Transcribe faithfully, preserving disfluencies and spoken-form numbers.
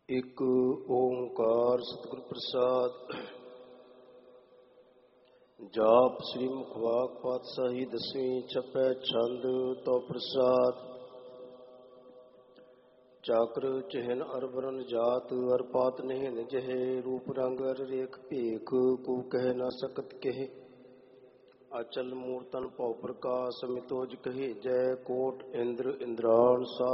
ਇੱਕ ਓਂਕਾਰ ਸਤਿਗੁਰ ਪ੍ਰਸਾਦ। ਜਾਪ ਸ੍ਰੀ ਮੁਖਵਾਕ ਪਾਤਸ਼ਾਹੀ ਦਸਵੀਂ ਛਪੈ ਛੰਦ ਤੋ ਪ੍ਰਸਾਦ। ਚਾਕਰ ਚਿਹਨ ਅਰ ਵਰਨ ਜਾਤ ਅਰ ਪਾਤ ਨਿਹਨ ਜਹੇ ਰੂਪ ਰੰਗ ਅਰ ਰੇਖ ਭੇਖ ਕੂ ਕਹਿ ਨਾ ਸਕਤ ਕਹਿ। ਅਚਲ ਮੂਰਤਨ ਭਉ ਪ੍ਰਕਾਸ਼ ਮਿਤੋਜ ਕਹੇ ਜੈ ਕੋਟ ਇੰਦਰ ਇੰਦਰਾਣ ਸਾ